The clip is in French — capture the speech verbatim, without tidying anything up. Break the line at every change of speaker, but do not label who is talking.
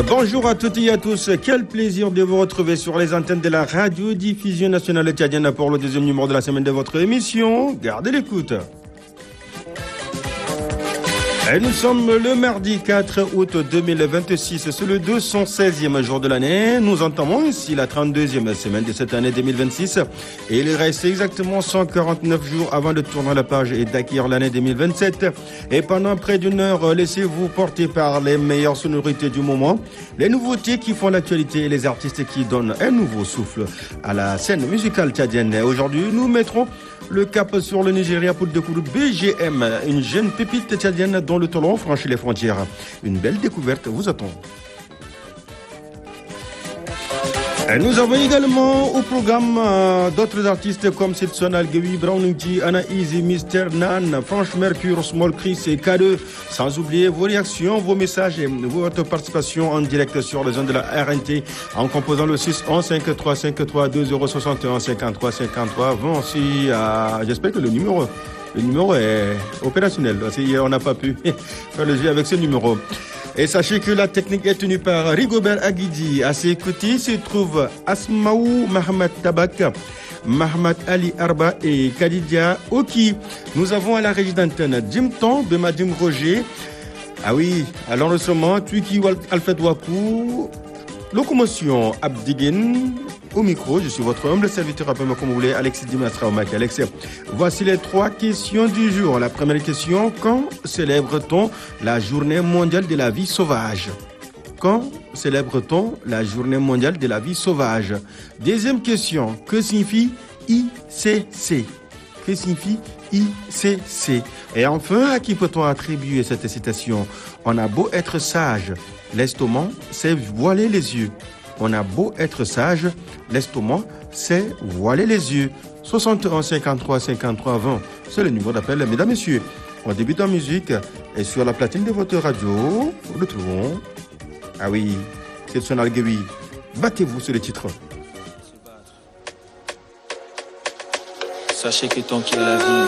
Bonjour à toutes et à tous. Quel plaisir de vous retrouver sur les antennes de la radio-diffusion nationale tchadienne pour le deuxième numéro de la semaine de votre émission. Gardez l'écoute. Et nous sommes le mardi quatre août deux mille vingt-six, c'est le deux cent seizième jour de l'année. Nous entamons ici la trente-deuxième semaine de cette année deux mille vingt-six. Et il reste exactement cent quarante-neuf jours avant de tourner la page et d'acquérir l'année deux mille vingt-sept. Et pendant près d'une heure, laissez-vous porter par les meilleures sonorités du moment, les nouveautés qui font l'actualité et les artistes qui donnent un nouveau souffle à la scène musicale tchadienne. Aujourd'hui, nous mettrons le cap sur le Nigeria pour découvrir B G M, une jeune pépite tchadienne dont le talent franchit les frontières. Une belle découverte vous attend. Et nous avons également au programme euh, d'autres artistes comme Sidson Algewi, Brownungi, Anaïs, Mister Nan, Franche Mercure, Small Chris et K deux. Sans oublier vos réactions, vos messages et votre participation en direct sur les zones de la R N T en composant le six un cinq trois cinq trois deux zéro six un cinquante-trois cinquante-trois. Bon, si, euh, j'espère que le numéro, le numéro est opérationnel. Si on n'a pas pu faire le jeu avec ce numéro. Et sachez que la technique est tenue par Rigobert Aguidi. À ses côtés se trouvent Asmaou Mohamed Tabak, Mohamed Ali Arba et Kadidia Oki. Nous avons à la régie d'antenne Jim Ton, Bemadim Roger. Ah oui, à l'enregistrement, Twiki Alfred Wakou, locomotion Abdigin. Au micro, je suis votre humble serviteur, appelez-moi comme vous voulez, Alexis Dimatra Omak. Alex, voici les trois questions du jour. La première question, quand célèbre-t-on la journée mondiale de la vie sauvage? Quand célèbre-t-on la journée mondiale de la vie sauvage? Deuxième question, que signifie I C C? Que signifie I C C? Et enfin, à qui peut-on attribuer cette citation? On a beau être sage, l'estomac, c'est voiler les yeux. On a beau être sage, l'estomac, c'est voiler les yeux. soixante et un cinquante-trois cinquante-trois vingt, c'est le numéro d'appel, mesdames, messieurs. On débute en musique et sur la platine de votre radio, nous le trouvons. Ah oui, c'est son Algewi. Battez-vous sur le titre.
Sachez que tant qu'il y a la vie,